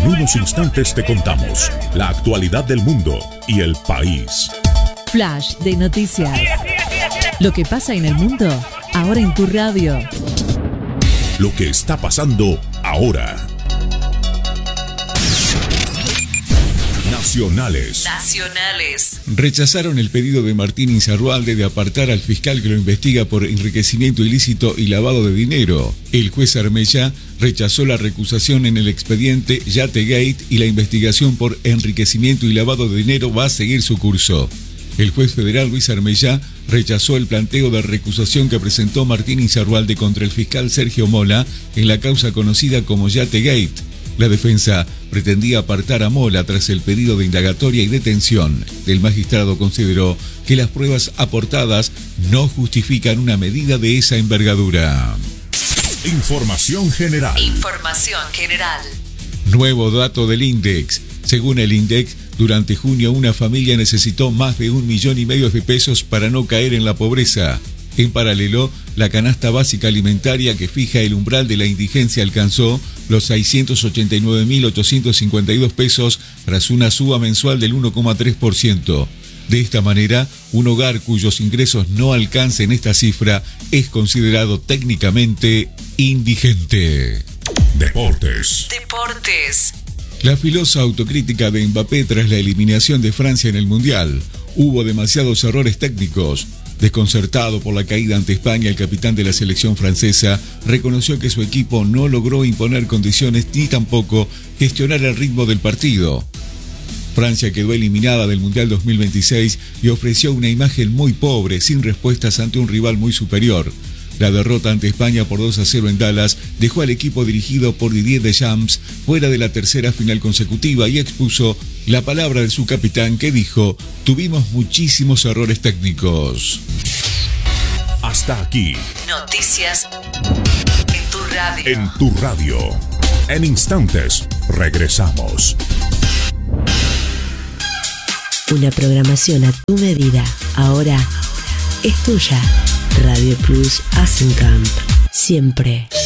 En unos instantes te contamos la actualidad del mundo y el país. Flash de noticias. Lo que pasa en el mundo, ahora en tu radio. Lo que está pasando ahora. Nacionales. Rechazaron el pedido de Martín Insaurralde de apartar al fiscal que lo investiga por enriquecimiento ilícito y lavado de dinero. El juez Armella rechazó la recusación en el expediente Yategate y la investigación por enriquecimiento y lavado de dinero va a seguir su curso. El juez federal Luis Armella rechazó el planteo de recusación que presentó Martín Insaurralde contra el fiscal Sergio Mola en la causa conocida como Yategate. La defensa pretendía apartar a Mola tras el pedido de indagatoria y detención. El magistrado consideró que las pruebas aportadas no justifican una medida de esa envergadura. Información general. Nuevo dato del INDEX. Según el INDEX, durante junio una familia necesitó más de 1,5 millones de pesos para no caer en la pobreza. En paralelo, la canasta básica alimentaria que fija el umbral de la indigencia alcanzó los 689.852 pesos tras una suba mensual del 1,3%. De esta manera, un hogar cuyos ingresos no alcancen esta cifra es considerado técnicamente indigente. Deportes. La filosa autocrítica de Mbappé tras la eliminación de Francia en el Mundial. Hubo demasiados errores técnicos. Desconcertado por la caída ante España, el capitán de la selección francesa reconoció que su equipo no logró imponer condiciones ni tampoco gestionar el ritmo del partido. Francia quedó eliminada del Mundial 2026 y ofreció una imagen muy pobre, sin respuestas ante un rival muy superior. La derrota ante España por 2-0 en Dallas dejó al equipo dirigido por Didier Deschamps fuera de la tercera final consecutiva y expuso la palabra de su capitán que dijo: "Tuvimos muchísimos errores técnicos". Hasta aquí. Noticias en tu radio. En tu radio. En instantes regresamos. Una programación a tu medida. Ahora es tuya. Radio Plus Asencamp. Siempre.